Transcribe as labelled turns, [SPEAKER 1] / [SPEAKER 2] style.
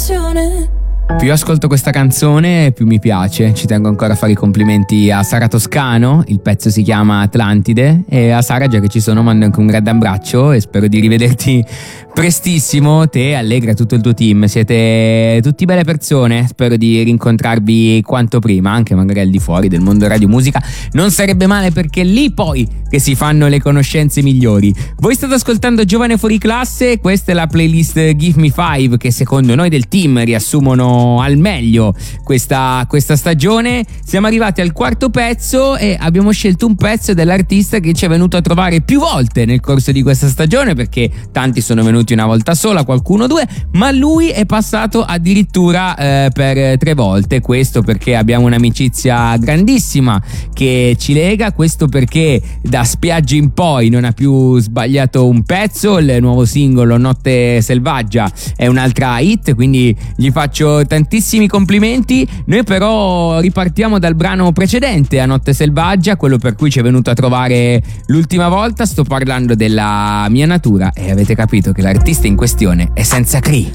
[SPEAKER 1] canzone.
[SPEAKER 2] Più ascolto questa canzone, più mi piace. Ci tengo ancora a fare i complimenti a Sara Toscano. Il pezzo si chiama Atlantide. E a Sara, già che ci sono, mando anche un grande abbraccio e spero di rivederti prestissimo. Te, Allegra, tutto il tuo team, siete tutti belle persone. Spero di rincontrarvi quanto prima, anche magari al di fuori del mondo radio musica. Non sarebbe male, perché è lì poi che si fanno le conoscenze migliori. Voi state ascoltando Giovane Fuori Classe. Questa è la playlist Give Me Five, che secondo noi del team riassumono al meglio questa stagione. Siamo arrivati al quarto pezzo e abbiamo scelto un pezzo dell'artista che ci è venuto a trovare più volte nel corso di questa stagione, perché tanti sono venuti una volta sola, qualcuno due, ma lui è passato addirittura per 3 volte. Questo perché abbiamo un'amicizia grandissima che ci lega, questo perché da Spiagge in poi non ha più sbagliato un pezzo. Il nuovo singolo Notte Selvaggia è un'altra hit, quindi gli faccio tantissimi complimenti. Noi però ripartiamo dal brano precedente a Notte Selvaggia, quello per cui ci è venuto a trovare l'ultima volta. Sto parlando della Mia Natura e avete capito che l'artista in questione è Senza Cri.